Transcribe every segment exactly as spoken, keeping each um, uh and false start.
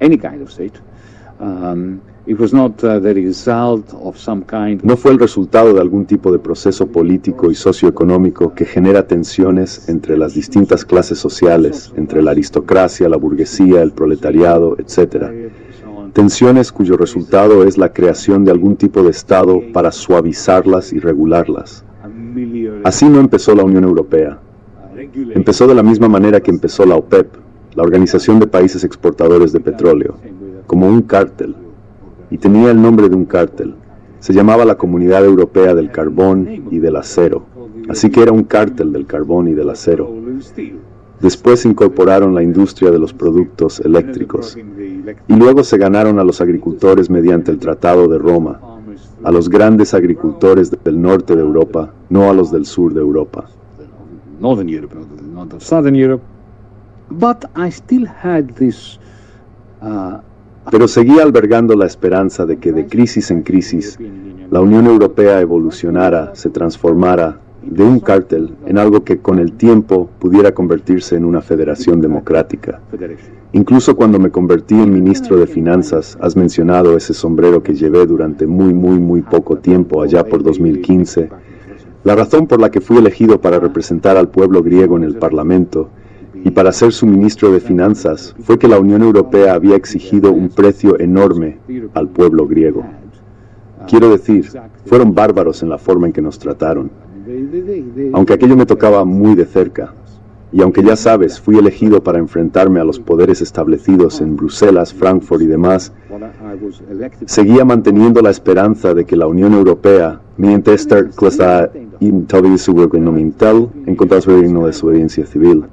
any kind of state. Um, it was not uh, the result of some kind. No fue el resultado de algún tipo de proceso político y socioeconómico que genera tensiones entre las distintas clases sociales, entre la aristocracia, la burguesía, el proletariado, etcétera. Tensiones cuyo resultado es la creación de algún tipo de Estado para suavizarlas y regularlas. Así no empezó la Unión Europea. Empezó de la misma manera que empezó la OPEP, la Organización de Países Exportadores de Petróleo, como un cártel, y tenía el nombre de un cártel. Se llamaba la Comunidad Europea del Carbón y del Acero, así que era un cártel del carbón y del acero. Después incorporaron la industria de los productos eléctricos, y luego se ganaron a los agricultores mediante el Tratado de Roma, a los grandes agricultores del norte de Europa, no a los del sur de Europa. Northern Europe, not of Southern Europe, but I still had this uh, Pero seguía albergando la esperanza de que de crisis en crisis la Unión Europea evolucionara, se transformara de un cártel en algo que con el tiempo pudiera convertirse en una federación democrática. Incluso cuando me convertí en ministro de Finanzas, has mencionado ese sombrero que llevé durante muy, muy, muy poco tiempo, allá por dos mil quince. La razón por la que fui elegido para representar al pueblo griego en el Parlamento y para ser su ministro de Finanzas fue que la Unión Europea había exigido un precio enorme al pueblo griego. Quiero decir, fueron bárbaros en la forma en que nos trataron. Aunque aquello me tocaba muy de cerca, y aunque ya sabes, fui elegido para enfrentarme a los poderes establecidos en Bruselas, Frankfurt y demás, seguía manteniendo la esperanza de que la Unión Europea, mediante esta clase gubernamental, encontrara su desobediencia civil.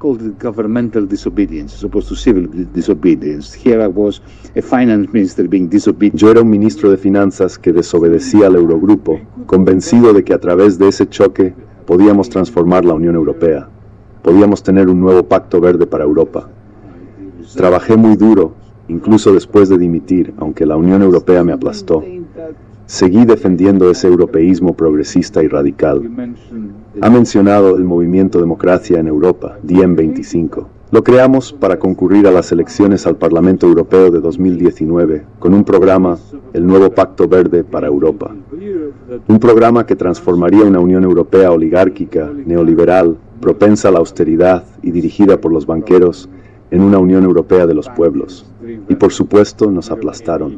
Yo era un ministro de Finanzas que desobedecía al Eurogrupo, convencido de que a través de ese choque podíamos transformar la Unión Europea. Podíamos tener un nuevo pacto verde para Europa. Trabajé muy duro, incluso después de dimitir, aunque la Unión Europea me aplastó. Seguí defendiendo ese europeísmo progresista y radical. Ha mencionado el movimiento Democracia en Europa, D M veinticinco. Lo creamos para concurrir a las elecciones al Parlamento Europeo de dos mil diecinueve, con un programa, el Nuevo Pacto Verde para Europa. Un programa que transformaría una Unión Europea oligárquica, neoliberal, propensa a la austeridad y dirigida por los banqueros, en una Unión Europea de los pueblos. Y por supuesto nos aplastaron.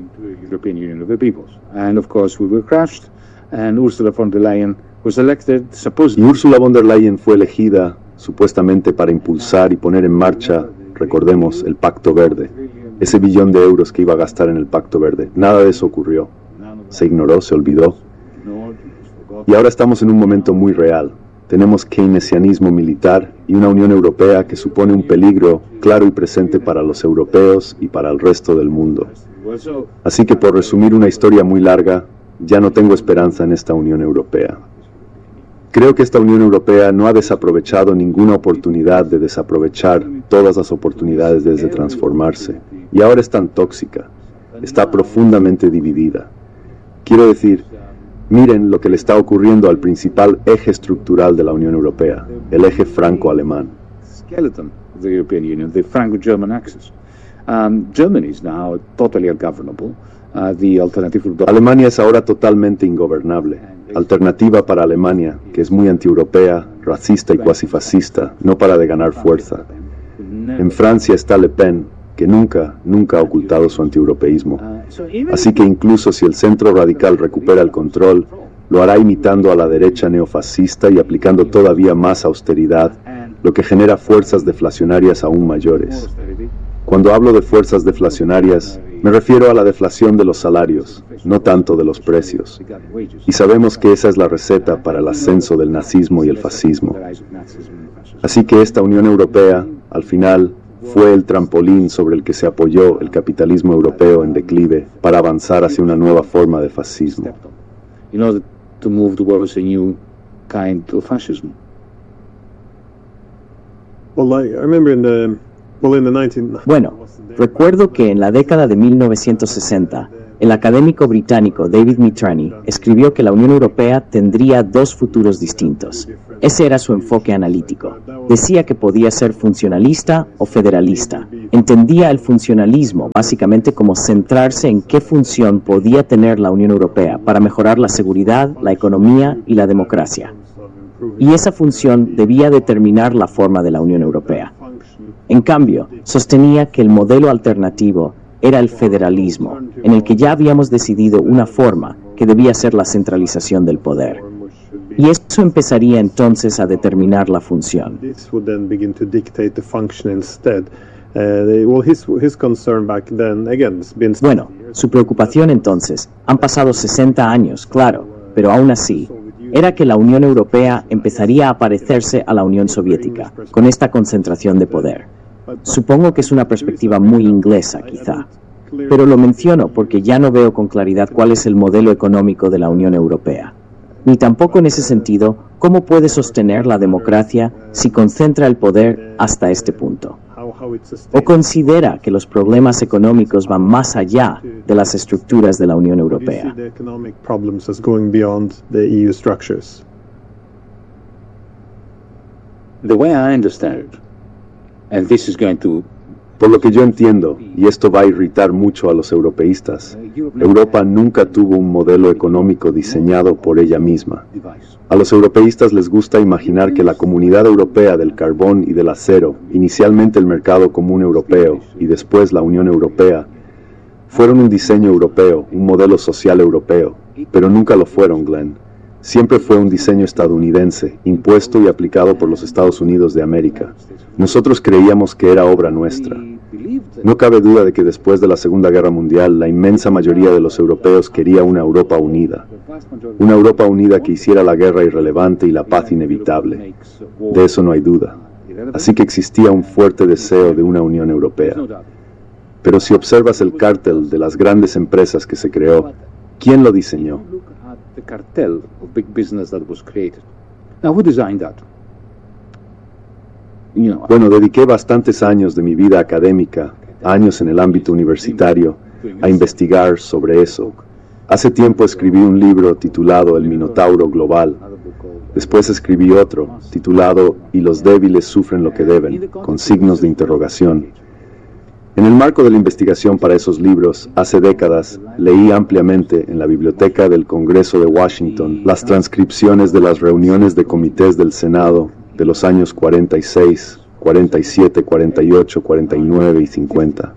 Y Ursula von der Leyen fue elegida supuestamente para impulsar y poner en marcha, recordemos, el Pacto Verde, ese billón de euros que iba a gastar en el Pacto Verde. Nada de eso ocurrió. Se ignoró, se olvidó. Y ahora estamos en un momento muy real. Tenemos keynesianismo militar y una Unión Europea que supone un peligro claro y presente para los europeos y para el resto del mundo. Así que, por resumir una historia muy larga, ya no tengo esperanza en esta Unión Europea. Creo que esta Unión Europea no ha desaprovechado ninguna oportunidad de desaprovechar todas las oportunidades desde transformarse. Y ahora es tan tóxica, está profundamente dividida. Quiero decir, miren lo que le está ocurriendo al principal eje estructural de la Unión Europea, el eje franco-alemán. Alemania es ahora totalmente ingobernable. Alternativa para Alemania, que es muy antieuropea, racista y cuasi fascista, no para de ganar fuerza. En Francia está Le Pen, que nunca, nunca ha ocultado su antieuropeísmo. Así que incluso si el centro radical recupera el control, lo hará imitando a la derecha neofascista y aplicando todavía más austeridad, lo que genera fuerzas deflacionarias aún mayores. Cuando hablo de fuerzas deflacionarias, me refiero a la deflación de los salarios, no tanto de los precios. Y sabemos que esa es la receta para el ascenso del nazismo y el fascismo. Así que esta Unión Europea, al final, fue el trampolín sobre el que se apoyó el capitalismo europeo en declive para avanzar hacia una nueva forma de fascismo. Bueno, recuerdo que en la década de mil novecientos sesenta, el académico británico David Mitrani escribió que la Unión Europea tendría dos futuros distintos, Ese era su enfoque analítico. Decía que podía ser funcionalista o federalista. Entendía el funcionalismo básicamente como centrarse en qué función podía tener la Unión Europea para mejorar la seguridad, la economía y la democracia. Y esa función debía determinar la forma de la Unión Europea. En cambio, sostenía que el modelo alternativo era el federalismo, en el que ya habíamos decidido una forma que debía ser la centralización del poder. Y eso empezaría entonces a determinar la función. Bueno, su preocupación entonces, han pasado sesenta años, claro, pero aún así, era que la Unión Europea empezaría a parecerse a la Unión Soviética, con esta concentración de poder. Supongo que es una perspectiva muy inglesa, quizá, pero lo menciono porque ya no veo con claridad cuál es el modelo económico de la Unión Europea. Ni tampoco en ese sentido, cómo puede sostener la democracia si concentra el poder hasta este punto. ¿O considera que los problemas económicos van más allá de las estructuras de la Unión Europea? The way I understand it, and this is going to Por lo que yo entiendo, y esto va a irritar mucho a los europeístas, Europa nunca tuvo un modelo económico diseñado por ella misma. A los europeístas les gusta imaginar que la Comunidad Europea del Carbón y del Acero, inicialmente el Mercado Común Europeo y después la Unión Europea, fueron un diseño europeo, un modelo social europeo, pero nunca lo fueron, Glenn. Siempre fue un diseño estadounidense, impuesto y aplicado por los Estados Unidos de América. Nosotros creíamos que era obra nuestra. No cabe duda de que después de la Segunda Guerra Mundial, la inmensa mayoría de los europeos quería una Europa unida. Una Europa unida que hiciera la guerra irrelevante y la paz inevitable. De eso no hay duda. Así que existía un fuerte deseo de una Unión Europea. Pero si observas el cártel de las grandes empresas que se creó, ¿quién lo diseñó? the cartel of big business that was created. Now, who designed that? You know, Bueno, dediqué bastantes años de mi vida académica, años en el ámbito universitario, a investigar sobre eso. Hace tiempo escribí un libro titulado El Minotauro Global. Después escribí otro, titulado Y los débiles sufren lo que deben, con signos de interrogación. En el marco de la investigación para esos libros, hace décadas, leí ampliamente en la biblioteca del Congreso de Washington las transcripciones de las reuniones de comités del Senado de los años cuarenta y seis, cuarenta y siete, cuarenta y ocho, cuarenta y nueve y cincuenta.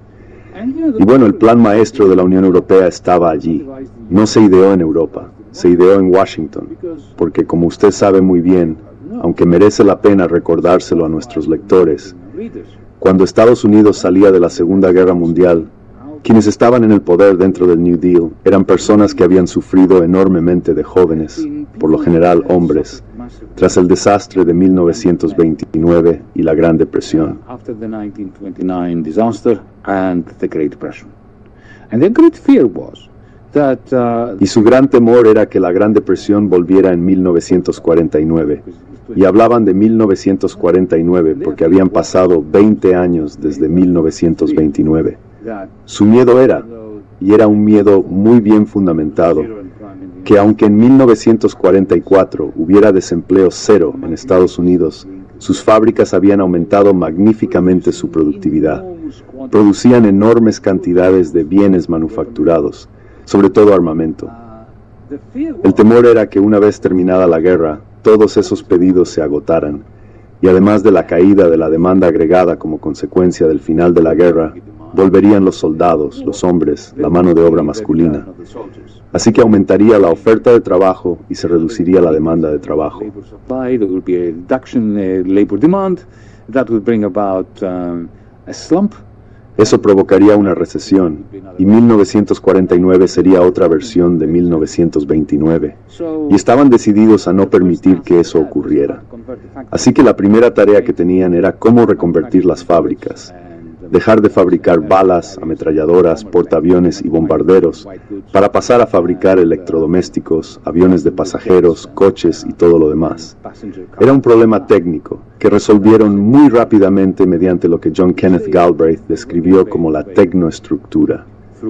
Y bueno, el plan maestro de la Unión Europea estaba allí. No se ideó en Europa, se ideó en Washington, porque como usted sabe muy bien, aunque merece la pena recordárselo a nuestros lectores, cuando Estados Unidos salía de la Segunda Guerra Mundial, quienes estaban en el poder dentro del New Deal eran personas que habían sufrido enormemente de jóvenes, por lo general hombres, tras el desastre de mil novecientos veintinueve y la Gran Depresión. after the nineteen twenty-nine disaster and the Great Depression. And the great fear was that uh, Y su gran temor era que la Gran Depresión volviera en mil novecientos cuarenta y nueve. Y hablaban de mil novecientos cuarenta y nueve porque habían pasado veinte años desde mil novecientos veintinueve. that Su miedo era, y era un miedo muy bien fundamentado, que aunque en mil novecientos cuarenta y cuatro hubiera desempleo cero en Estados Unidos, sus fábricas habían aumentado magníficamente su productividad. Producían enormes cantidades de bienes manufacturados, sobre todo armamento. the fear El temor era que una vez terminada la guerra, todos esos pedidos se agotaran, y además de la caída de la demanda agregada como consecuencia del final de la guerra, volverían los soldados, los hombres, la mano de obra masculina. of the soldiers. Así que aumentaría la oferta de trabajo y se reduciría la demanda de trabajo. Labor supply, there will be a reduction in labor demand, that would bring about um, a slump. Eso provocaría una recesión, y mil novecientos cuarenta y nueve sería otra versión de mil novecientos veintinueve. So, Y estaban decididos a no permitir que eso ocurriera. Así que la primera tarea que tenían era cómo reconvertir las fábricas. Dejar de fabricar balas, ametralladoras, portaaviones y bombarderos para pasar a fabricar electrodomésticos, aviones de pasajeros, coches y todo lo demás. Era un problema técnico que resolvieron muy rápidamente mediante lo que John Kenneth Galbraith describió como la tecnoestructura.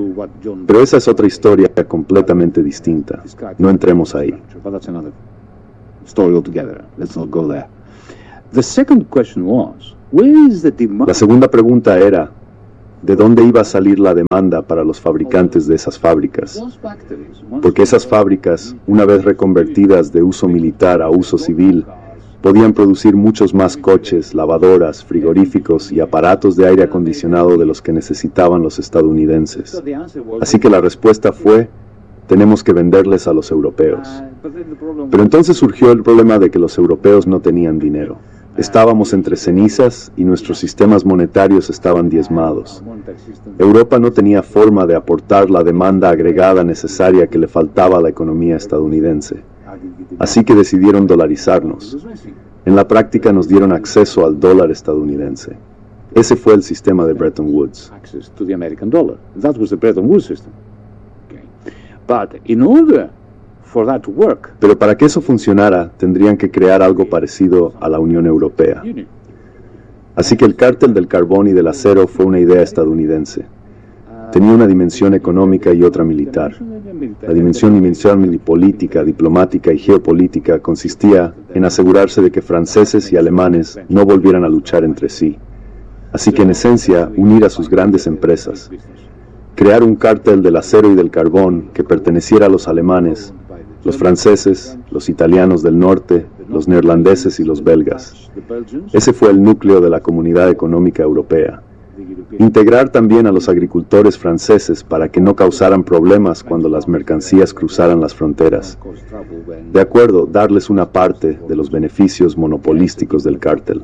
Pero esa es otra historia completamente distinta. No entremos ahí. story altogether. Let's not go there. The second question was, where is the demand? La segunda pregunta era, ¿de dónde iba a salir la demanda para los fabricantes de esas fábricas? Porque esas fábricas, una vez reconvertidas de uso militar a uso civil, podían producir muchos más coches, lavadoras, frigoríficos y aparatos de aire acondicionado de los que necesitaban los estadounidenses. Así que la respuesta fue, tenemos que venderles a los europeos. Pero entonces surgió el problema de que los europeos no tenían dinero. Estábamos entre cenizas y nuestros sistemas monetarios estaban diezmados. Europa no tenía forma de aportar la demanda agregada necesaria que le faltaba a la economía estadounidense. Así que decidieron dolarizarnos. En la práctica nos dieron acceso al dólar estadounidense. Ese fue el sistema de Bretton Woods. Access to the American dollar. That was the Bretton Woods system. Okay. But in order for that to work, Pero para que eso funcionara, tendrían que crear algo parecido a la Unión Europea. Así que el cártel del carbón y del acero fue una idea estadounidense. Tenía una dimensión económica y otra militar. La dimensión militar, política, diplomática y geopolítica consistía en asegurarse de que franceses y alemanes no volvieran a luchar entre sí. Así que en esencia, unir a sus grandes empresas. Crear un cártel del acero y del carbón que perteneciera a los alemanes, los franceses, los italianos del norte, los neerlandeses y los belgas. Ese fue el núcleo de la Comunidad Económica Europea. Integrar también a los agricultores franceses para que no causaran problemas cuando las mercancías cruzaran las fronteras. De acuerdo, darles una parte de los beneficios monopolísticos del cártel.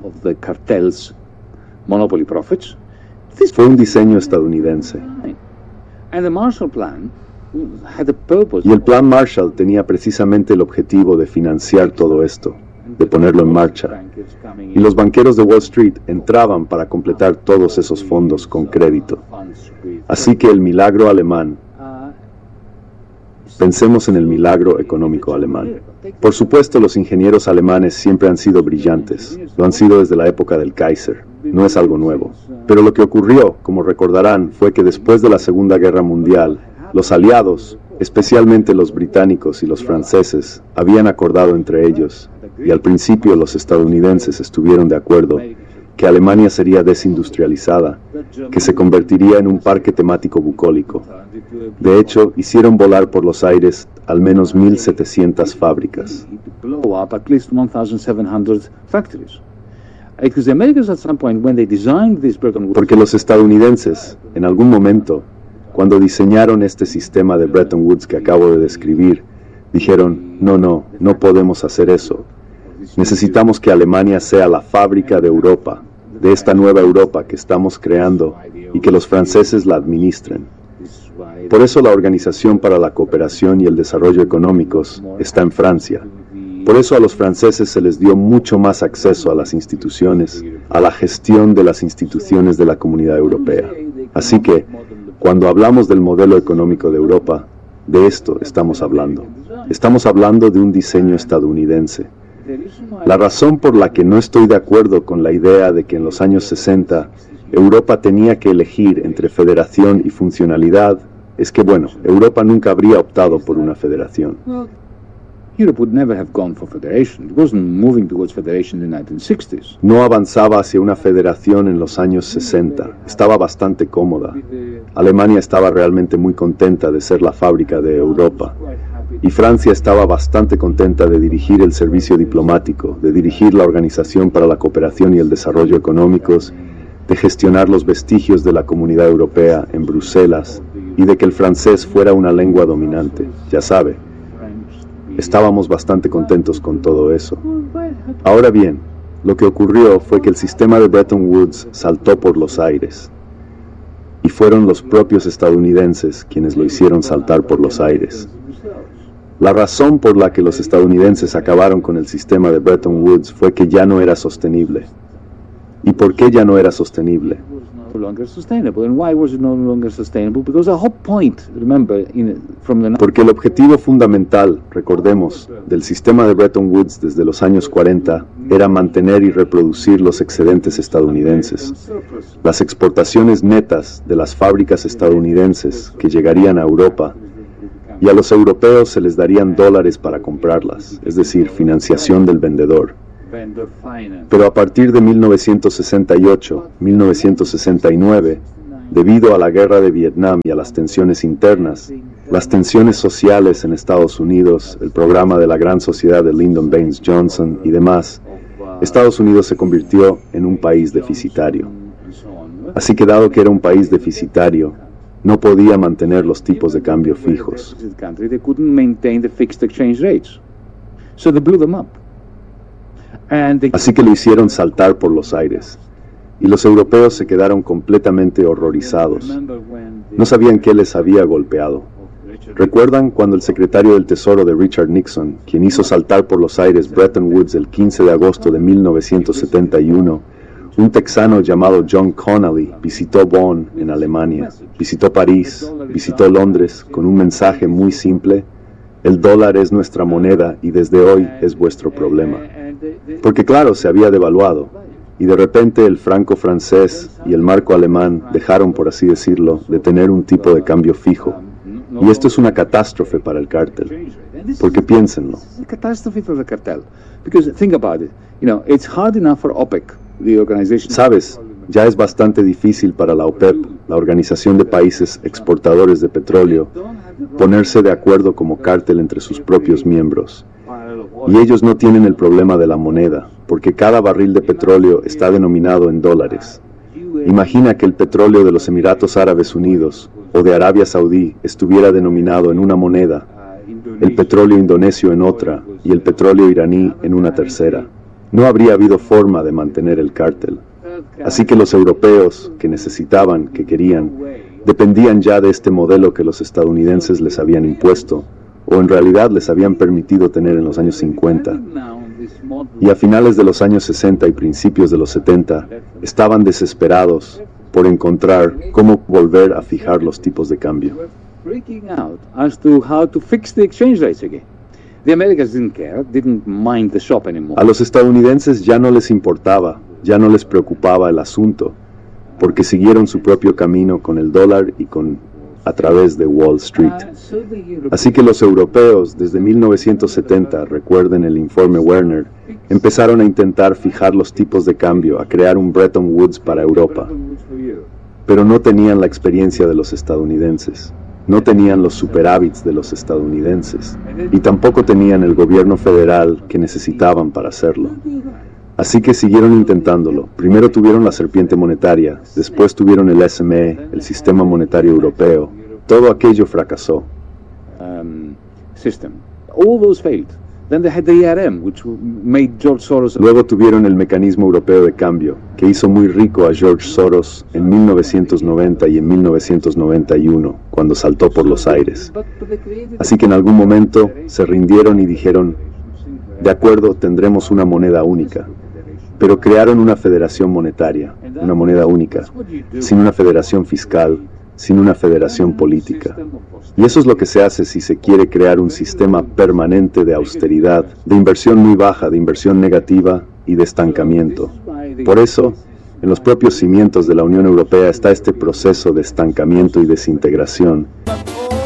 Fue un diseño estadounidense. Y el Plan Marshall tenía precisamente el objetivo de financiar todo esto, de ponerlo en marcha. Y los banqueros de Wall Street entraban para completar todos esos fondos con crédito. Así que el milagro alemán, pensemos en el milagro económico alemán. Por supuesto, los ingenieros alemanes siempre han sido brillantes, lo han sido desde la época del Kaiser, no es algo nuevo. Pero lo que ocurrió, como recordarán, fue que después de la Segunda Guerra Mundial, los aliados, especialmente los británicos y los franceses, habían acordado entre ellos, y al principio los estadounidenses estuvieron de acuerdo, que Alemania sería desindustrializada, que se convertiría en un parque temático bucólico. De hecho, hicieron volar por los aires al menos mil setecientas fábricas. Porque los estadounidenses, en algún momento, cuando diseñaron este sistema de Bretton Woods que acabo de describir, dijeron, no, no, no podemos hacer eso. Necesitamos que Alemania sea la fábrica de Europa, de esta nueva Europa que estamos creando, y que los franceses la administren. Por eso la Organización para la Cooperación y el Desarrollo Económicos está en Francia. Por eso a los franceses se les dio mucho más acceso a las instituciones, a la gestión de las instituciones de la Comunidad Europea. Así que, cuando hablamos del modelo económico de Europa, de esto estamos hablando. Estamos hablando de un diseño estadounidense. La razón por la que no estoy de acuerdo con la idea de que en los años sesenta Europa tenía que elegir entre federación y funcionalidad es que, bueno, Europa nunca habría optado por una federación. No avanzaba hacia una federación en los años sesenta. Estaba bastante cómoda. Alemania estaba realmente muy contenta de ser la fábrica de Europa. Y Francia estaba bastante contenta de dirigir el servicio diplomático, de dirigir la Organización para la Cooperación y el Desarrollo Económicos, de gestionar los vestigios de la Comunidad Europea en Bruselas y de que el francés fuera una lengua dominante. Ya sabe, estábamos bastante contentos con todo eso. Ahora bien, lo que ocurrió fue que el sistema de Bretton Woods saltó por los aires. Y fueron los propios estadounidenses quienes lo hicieron saltar por los aires. La razón por la que los estadounidenses acabaron con el sistema de Bretton Woods fue que ya no era sostenible. ¿Y por qué ya no era sostenible? Porque el objetivo fundamental, recordemos, del sistema de Bretton Woods desde los años cuarenta era mantener y reproducir los excedentes estadounidenses, las exportaciones netas de las fábricas estadounidenses que llegarían a Europa y a los europeos se les darían dólares para comprarlas, es decir, financiación del vendedor. Pero a partir de mil novecientos sesenta y ocho, mil novecientos sesenta y nueve, debido a la guerra de Vietnam y a las tensiones internas, las tensiones sociales en Estados Unidos, el programa de la Gran Sociedad de Lyndon Baines Johnson y demás, Estados Unidos se convirtió en un país deficitario. Así que dado que era un país deficitario, no podía mantener los tipos de cambio fijos. Así que lo hicieron saltar por los aires. Y los europeos se quedaron completamente horrorizados. No sabían qué les había golpeado. ¿Recuerdan cuando el secretario del Tesoro de Richard Nixon, quien hizo saltar por los aires Bretton Woods el quince de agosto de mil novecientos setenta y uno, un texano llamado John Connolly visitó Bonn, en Alemania, visitó París, visitó Londres, con un mensaje muy simple: el dólar es nuestra moneda y desde hoy es vuestro problema? Porque claro, se había devaluado, y de repente el franco francés y el marco alemán dejaron, por así decirlo, de tener un tipo de cambio fijo. Y esto es una catástrofe para el cártel, porque piénsenlo. Sabes, ya es bastante difícil para la OPEP, la Organización de Países Exportadores de Petróleo, ponerse de acuerdo como cártel entre sus propios miembros. Y ellos no tienen el problema de la moneda, porque cada barril de petróleo está denominado en dólares. Imagina que el petróleo de los Emiratos Árabes Unidos o de Arabia Saudí estuviera denominado en una moneda, el petróleo indonesio en otra y el petróleo iraní en una tercera. No habría habido forma de mantener el cártel. Así que los europeos, que necesitaban, que querían, dependían ya de este modelo que los estadounidenses les habían impuesto, o en realidad les habían permitido tener en los años cincuenta. Y a finales de los años sesenta y principios de los setenta, estaban desesperados por encontrar cómo volver a fijar los tipos de cambio. A los estadounidenses ya no les importaba, ya no les preocupaba el asunto, porque siguieron su propio camino con el dólar y con a través de Wall Street. Así que los europeos, desde mil novecientos setenta, recuerden el informe Werner, empezaron a intentar fijar los tipos de cambio, a crear un Bretton Woods para Europa. Pero no tenían la experiencia de los estadounidenses, no tenían los superávits de los estadounidenses, y tampoco tenían el gobierno federal que necesitaban para hacerlo. Así que siguieron intentándolo. Primero tuvieron la serpiente monetaria, después tuvieron el S M E, el Sistema Monetario Europeo. Todo aquello fracasó. Luego tuvieron el Mecanismo Europeo de Cambio, que hizo muy rico a George Soros en mil novecientos noventa y en mil novecientos noventa y uno, cuando saltó por los aires. Así que en algún momento se rindieron y dijeron: de acuerdo, tendremos una moneda única. Pero crearon una federación monetaria, una moneda única, sin una federación fiscal, sin una federación política. Y eso es lo que se hace si se quiere crear un sistema permanente de austeridad, de inversión muy baja, de inversión negativa y de estancamiento. Por eso, en los propios cimientos de la Unión Europea está este proceso de estancamiento y desintegración.